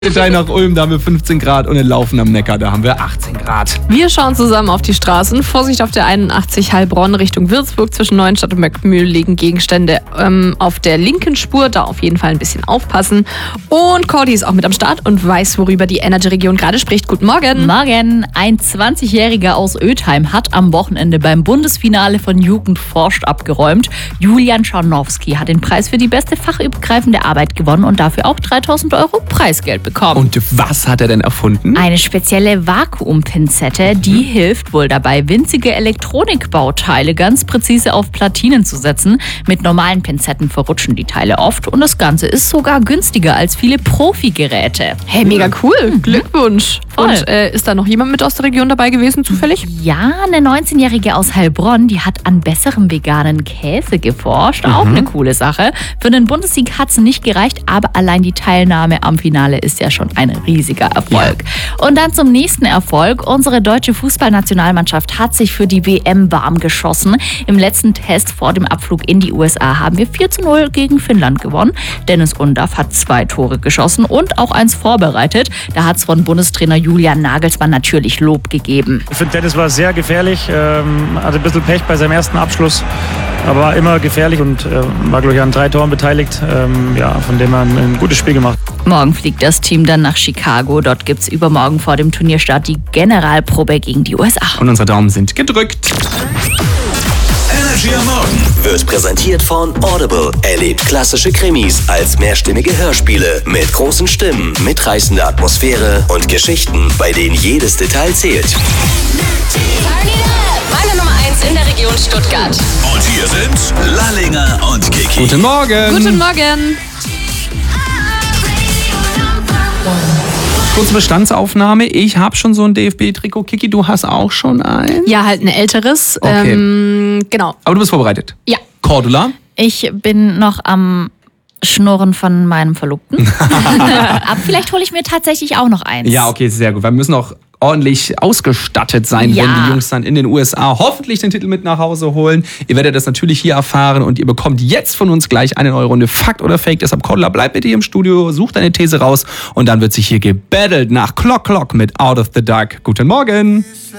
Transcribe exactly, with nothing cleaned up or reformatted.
Teil nach Ulm, da haben wir fünfzehn Grad und in Laufen am Neckar, da haben wir achtzehn Grad. Wir schauen zusammen auf die Straßen. Vorsicht auf der einundachtzig Heilbronn Richtung Würzburg. Zwischen Neuenstadt und Möckmühl liegen Gegenstände ähm, auf der linken Spur. Da auf jeden Fall ein bisschen aufpassen. Und Cordy ist auch mit am Start und weiß, worüber die Energy-Region gerade spricht. Guten Morgen. Morgen. Ein zwanzigjähriger aus Ötheim hat am Wochenende beim Bundesfinale von Jugend forscht abgeräumt. Julian Scharnowski hat den Preis für die beste fachübergreifende Arbeit gewonnen und dafür auch dreitausend Euro Preisgeld bekommen. Und was hat er denn erfunden? Eine spezielle Vakuumpinzette, die hilft wohl dabei, winzige Elektronikbauteile ganz präzise auf Platinen zu setzen. Mit normalen Pinzetten verrutschen die Teile oft und das Ganze ist sogar günstiger als viele Profi-Geräte. Hey, mega cool. Mhm. Glückwunsch. Voll. Und äh, ist da noch jemand mit aus der Region dabei gewesen, zufällig? Ja, eine neunzehnjährige aus Heilbronn, die hat an besserem veganen Käse geforscht. Mhm. Auch eine coole Sache. Für den Bundessieg hat es nicht gereicht, aber allein die Teilnahme am Finale ist ja schon ein riesiger Erfolg. Ja. Und dann zum nächsten Erfolg. Unsere deutsche Fußballnationalmannschaft hat sich für die W M warm geschossen. Im letzten Test vor dem Abflug in die U S A haben wir vier zu null gegen Finnland gewonnen. Dennis Undaff hat zwei Tore geschossen und auch eins vorbereitet. Da hat es von Bundestrainer Julian Nagelsmann natürlich Lob gegeben. Ich finde, Dennis war sehr gefährlich, ähm, hatte ein bisschen Pech bei seinem ersten Abschluss, aber immer gefährlich und äh, war, glaube ich, an drei Toren beteiligt. Ähm, ja, von dem er ein, ein gutes Spiel gemacht. Morgen fliegt das Team dann nach Chicago. Dort gibt es übermorgen vor dem Turnierstart die Generalprobe gegen die U S A. Und unsere Daumen sind gedrückt. Energy am Morgen wird präsentiert von Audible. Erlebt klassische Krimis als mehrstimmige Hörspiele mit großen Stimmen, mitreißender Atmosphäre und Geschichten, bei denen jedes Detail zählt. Meine Nummer eins in der Region Stuttgart. Und hier sind Lallinger und Kiki. Guten Morgen. Guten Morgen. Kurze Bestandsaufnahme. Ich habe schon so ein D F B-Trikot. Kiki, du hast auch schon ein? Ja, halt ein älteres. Okay. Ähm, genau. Aber du bist vorbereitet? Ja. Cordula? Ich bin noch am Schnurren von meinem Verlobten. Aber vielleicht hole ich mir tatsächlich auch noch eins. Ja, okay, sehr gut. Wir müssen auch ordentlich ausgestattet sein, Ja. wenn die Jungs dann in den U S A hoffentlich den Titel mit nach Hause holen. Ihr werdet das natürlich hier erfahren und ihr bekommt jetzt von uns gleich eine neue Runde Fakt oder Fake. Deshalb, Cordula, bleib bitte hier im Studio, such deine These raus und dann wird sich hier gebattelt nach Clock Clock mit Out of the Dark. Guten Morgen.